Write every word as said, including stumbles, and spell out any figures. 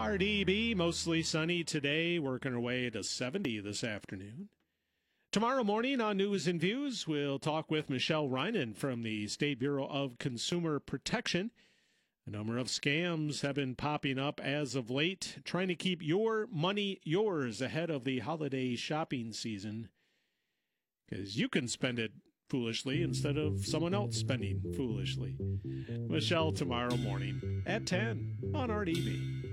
R D B, mostly sunny today, working our way to seventy this afternoon. Tomorrow morning on News and Views, we'll talk with Michelle Reinen from the State Bureau of Consumer Protection. A number of scams have been popping up as of late, trying to keep your money yours ahead of the holiday shopping season, because you can spend it foolishly instead of someone else spending foolishly. Michelle tomorrow morning at ten on R D B.